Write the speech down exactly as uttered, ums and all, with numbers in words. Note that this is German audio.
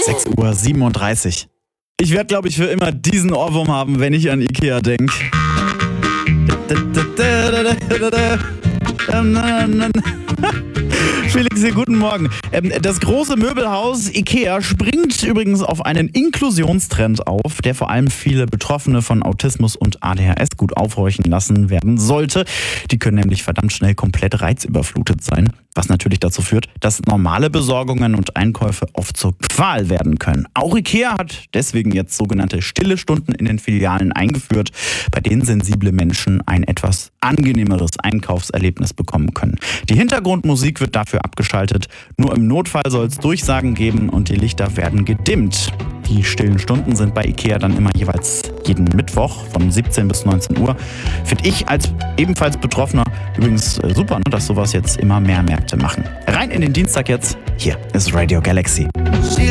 sechs Uhr siebenunddreißig. Ich werde, glaube ich, für immer diesen Ohrwurm haben, wenn ich an Ikea denke. Felix hier, guten Morgen. Das große Möbelhaus Ikea springt übrigens auf einen Inklusionstrend auf, der vor allem viele Betroffene von Autismus und A D H S gut aufhorchen lassen werden sollte. Die können nämlich verdammt schnell komplett reizüberflutet sein, was natürlich dazu führt, dass normale Besorgungen und Einkäufe oft zur Qual werden können. Auch Ikea hat deswegen jetzt sogenannte stille Stunden in den Filialen eingeführt, bei denen sensible Menschen ein etwas angenehmeres Einkaufserlebnis bekommen können. Die Hintergrundmusik wird dafür abgeschaltet. Nur im Notfall soll es Durchsagen geben und die Lichter werden gedimmt. Die stillen Stunden sind bei Ikea dann immer jeweils jeden Mittwoch von siebzehn bis neunzehn Uhr. Finde ich als ebenfalls Betroffener übrigens super, ne, dass sowas jetzt immer mehr Märkte machen. Rein in den Dienstag jetzt. Hier ist Radio Galaxy.